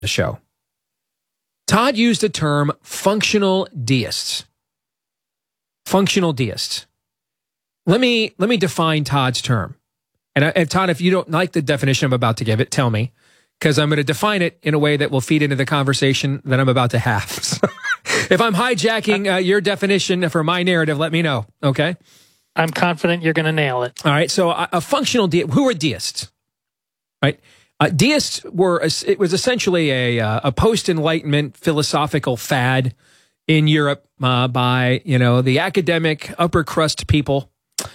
the show. Todd used the term functional deists. Functional deists. Let me define Todd's term. And Todd, if you don't like the definition I'm about to give it, tell me, because I'm going to define it in a way that will feed into the conversation that I'm about to have. So if I'm hijacking your definition for my narrative, let me know, okay? I'm confident you're going to nail it. All right, so a functional deist, who are deists? Right? Deists it was essentially a post-Enlightenment philosophical fad in Europe by, the academic upper crust people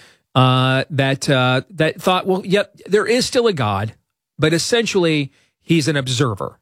that thought, well, yep, there is still a God, but essentially he's an observer.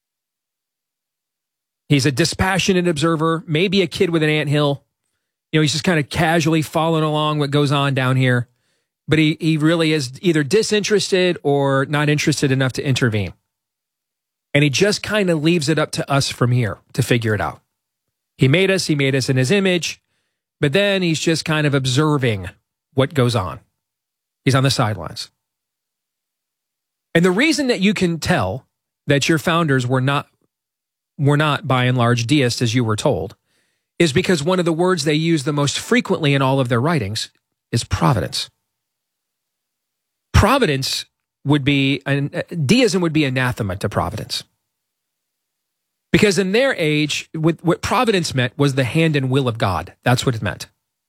He's a dispassionate observer, maybe a kid with an anthill. He's just kind of casually following along what goes on down here. But he really is either disinterested or not interested enough to intervene. And he just kind of leaves it up to us from here to figure it out. He made us in his image, but then he's just kind of observing what goes on. He's on the sidelines. And the reason that you can tell that your founders were not by and large deists, as you were told, is because one of the words they use the most frequently in all of their writings is providence. Providence would be, deism would be anathema to providence. Because in their age, what providence meant was the hand and will of God. That's what it meant.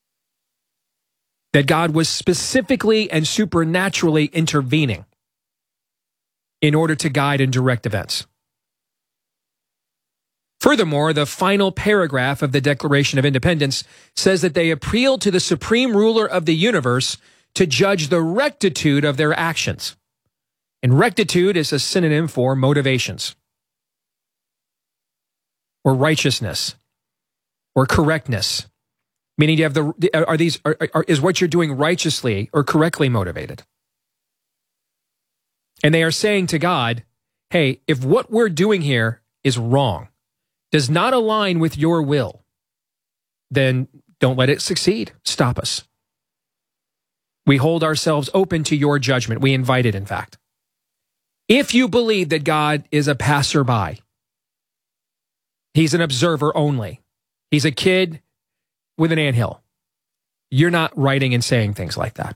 That God was specifically and supernaturally intervening in order to guide and direct events. Furthermore, the final paragraph of the Declaration of Independence says that they appeal to the supreme ruler of the universe to judge the rectitude of their actions. And rectitude is a synonym for motivations, or righteousness, or correctness. Meaning you have is what you're doing righteously or correctly motivated? And they are saying to God, hey, if what we're doing here is wrong, does not align with your will, then don't let it succeed. Stop us. We hold ourselves open to your judgment. We invite it, in fact. If you believe that God is a passerby, he's an observer only, he's a kid with an anthill, you're not writing and saying things like that.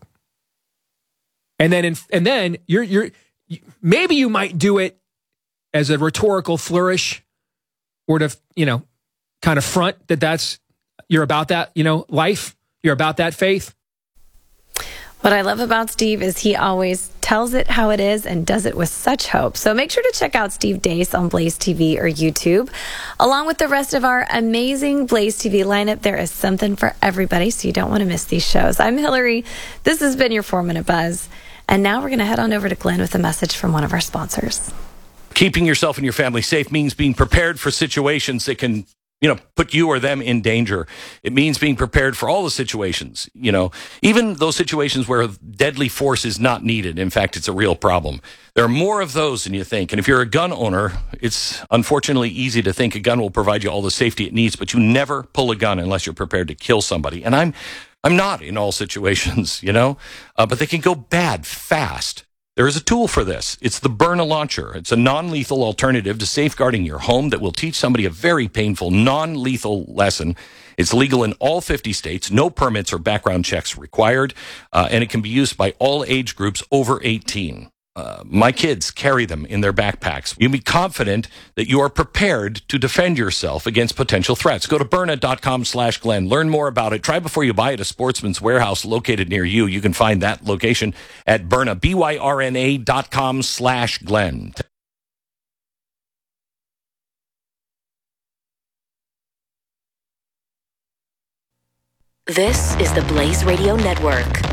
And then you're maybe you might do it as a rhetorical flourish, or to, kind of front that's, you're about that, life, you're about that faith. What I love about Steve is he always tells it how it is and does it with such hope. So make sure to check out Steve Deace on Blaze TV or YouTube. Along with the rest of our amazing Blaze TV lineup, there is something for everybody, so you don't want to miss these shows. I'm Hillary. This has been your 4-Minute Buzz. And now we're going to head on over to Glenn with a message from one of our sponsors. Keeping yourself and your family safe means being prepared for situations that can, put you or them in danger. It means being prepared for all the situations, even those situations where deadly force is not needed. In fact, it's a real problem. There are more of those than you think. And if you're a gun owner, it's unfortunately easy to think a gun will provide you all the safety it needs, but you never pull a gun unless you're prepared to kill somebody. And I'm not in all situations, but they can go bad fast. There is a tool for this. It's the Byrna Launcher. It's a non-lethal alternative to safeguarding your home that will teach somebody a very painful, non-lethal lesson. It's legal in all 50 states, no permits or background checks required, and it can be used by all age groups over 18. My kids carry them in their backpacks. You can be confident that you are prepared to defend yourself against potential threats. Go to Byrna.com/Glenn. Learn more about it. Try before you buy at a Sportsman's Warehouse located near you. You can find that location at Byrna, BYRNA.com/Glenn. This is the Blaze Radio Network.